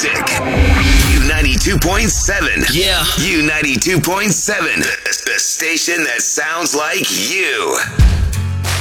music. U92.7. Yeah. U92.7. The station that sounds like you.